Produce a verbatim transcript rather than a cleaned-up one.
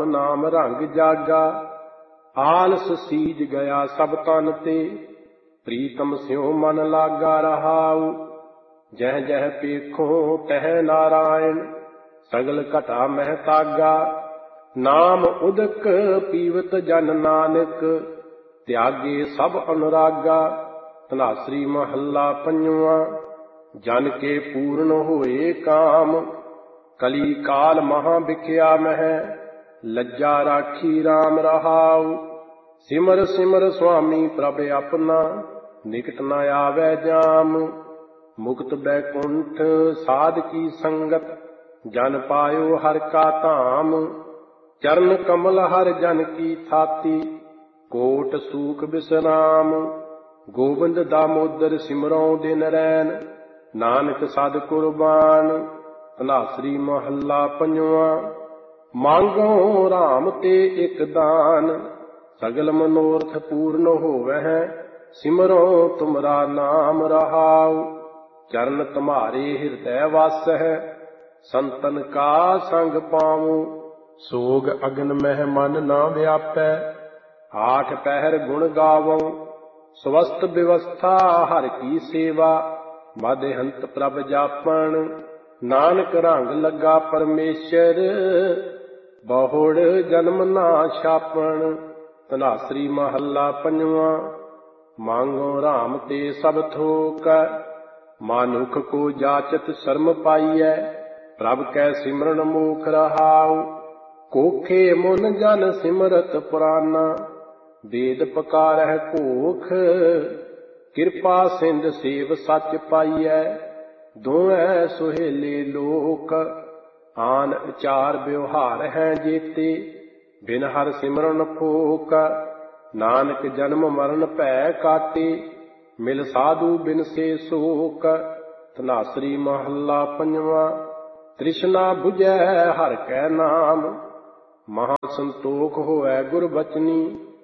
नाम रंग जागा। आलस सीज गया सब तन ते, प्रीतम स्यों मन लागा रहाऊ। जह जह पेखो तह नारायण, सगल घटा मह तागा। नाम उदक पीवत जन नानक, त्यागे सब अनुरागा। धनासरी महला पंजवा। जन के पूर्ण होए काम, कली काल महा बिख्या मह। लज्जा राखी राम रहाऊ। सिमर सिमर स्वामी प्रभ अपना, निकट न आवे जाम। मुक्त बैकुंठ साध की संगत, जन पायो हर का धाम। चरण कमल हर जन की थाती, कोट सूख विश्राम। गोविंद दामोदर सिमरौ दिन रैन, नानक सद कुरबान। धनासरी महला पंजवा। मांगो राम ते एक दान, सगल मनोरथ पूर्ण होवै। सिमरो तुमरा नाम रहाऊ। चरण तुम्हारे हृदय वास है, संतन का संग पाऊं। सोग अगन मह मन न व्यापै, आठ पहर गुण गावों। स्वस्थ व्यवस्था हर की सेवा, मदहंत प्रभ जापन। नानक रंग लगा परमेश्वर, बहुड़ जन्म ना छापन। धनासरी महला पंजवा। मांगो राम ते सब थोक, मानुख को जाचत शर्म पाइयै। प्रभ कै सिमरन मोख रहाऊ। कोखे मुन जन सिमरत पुराना, वेद पकारह घोख। कृपा सिंध सेव सच पाइयै, दोऐ सुहेले लोक। आन विचार व्यवहार है जेते, बिन हर सिमरन फोक। नानक जन्म मरण भै काटे, मिल साधु बिन से शोक। धनासरी महला पंजवा। तृष्णा बुझै हर कै नाम, महा संतोख होवै गुर बचनी।